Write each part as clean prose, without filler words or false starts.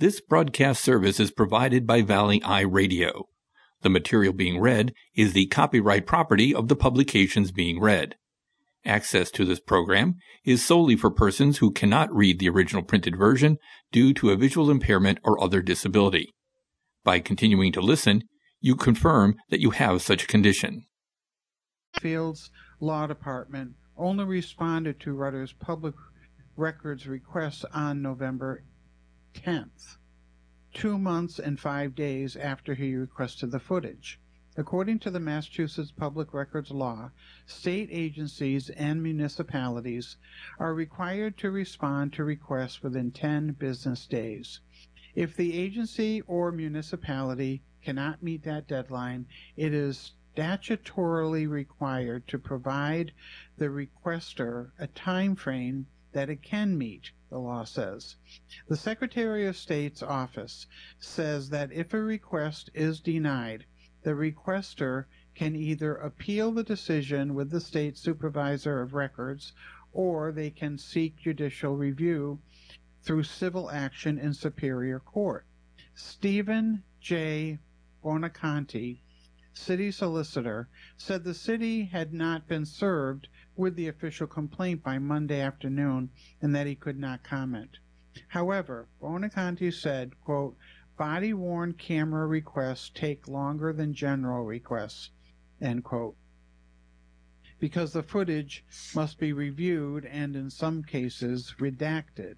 This broadcast service is provided by Valley Eye Radio. The material being read is the copyright property of the publications being read. Access to this program is solely for persons who cannot read the original printed version due to a visual impairment or other disability. By continuing to listen, you confirm that you have such a condition. Springfield's Law Department only responded to Rutter's public records request on November 10th, 2 months and 5 days after he requested the footage. According to the Massachusetts Public Records Law, state agencies and municipalities are required to respond to requests within 10 business days. If the agency or municipality cannot meet that deadline, it is statutorily required to provide the requester a time frame that it can meet, the law says. The Secretary of State's office says that if a request is denied, the requester can either appeal the decision with the state supervisor of records, or they can seek judicial review through civil action in Superior Court. Stephen J. Bonaconti, city solicitor, said the city had not been served with the official complaint by Monday afternoon and that he could not comment. However, Bonaconti said, quote, body-worn camera requests take longer than general requests, end quote, because the footage must be reviewed and in some cases redacted.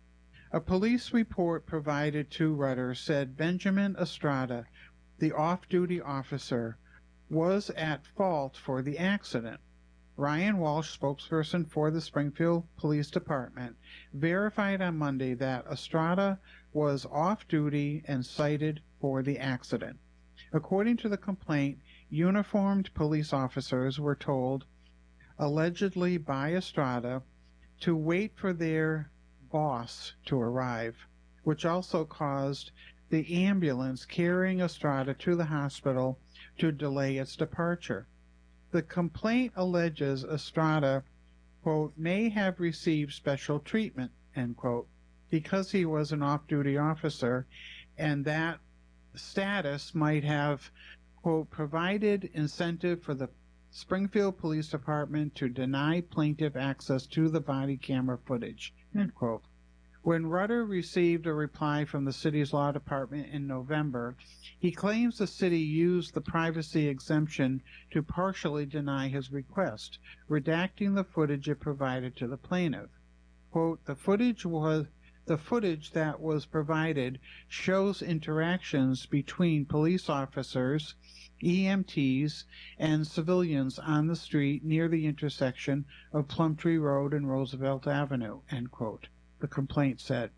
A police report provided to Rutter said Benjamin Estrada, the off-duty officer, was at fault for the accident. Ryan Walsh, spokesperson for the Springfield Police Department, verified on Monday that Estrada was off-duty and cited for the accident. According to the complaint, uniformed police officers were told, allegedly by Estrada, to wait for their boss to arrive, which also caused the ambulance carrying Estrada to the hospital to delay its departure. The complaint alleges Estrada, quote, may have received special treatment, end quote, because he was an off-duty officer, and that status might have, quote, provided incentive for the Springfield Police Department to deny plaintiff access to the body camera footage, end quote. When Rutter received a reply from the city's law department in November, he claims the city used the privacy exemption to partially deny his request, redacting the footage it provided to the plaintiff. Quote, the footage that was provided shows interactions between police officers, EMTs, and civilians on the street near the intersection of Plumtree Road and Roosevelt Avenue, end quote. The complaint said.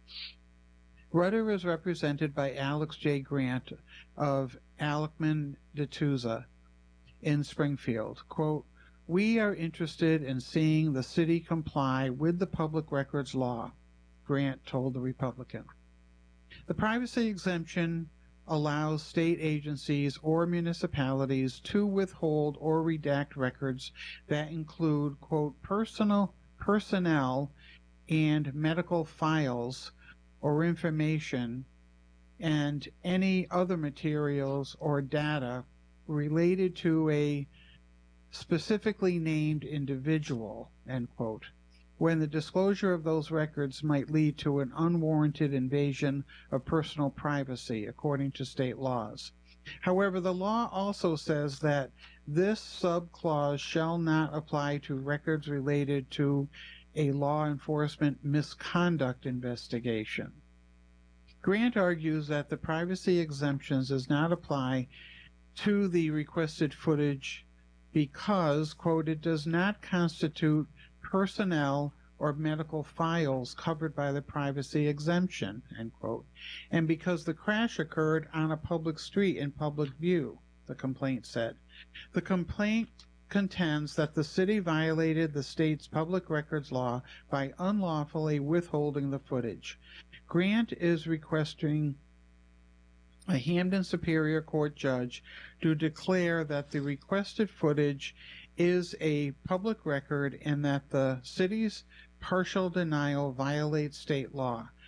Rutter is represented by Alex J. Grant of Aleckman D'Souza in Springfield. Quote, we are interested in seeing the city comply with the public records law, Grant told the Republican. The privacy exemption allows state agencies or municipalities to withhold or redact records that include, quote, personnel and medical files or information and any other materials or data related to a specifically named individual, end quote, when the disclosure of those records might lead to an unwarranted invasion of personal privacy, according to state laws. However, the law also says that this subclause shall not apply to records related to a law enforcement misconduct investigation. Grant argues that the privacy exemptions does not apply to the requested footage because, quote, it does not constitute personnel or medical files covered by the privacy exemption, end quote, and because the crash occurred on a public street in public view, the complaint said. The complaint contends that the city violated the state's public records law by unlawfully withholding the footage. Grant is requesting a Hampden Superior Court judge to declare that the requested footage is a public record and that the city's partial denial violates state law.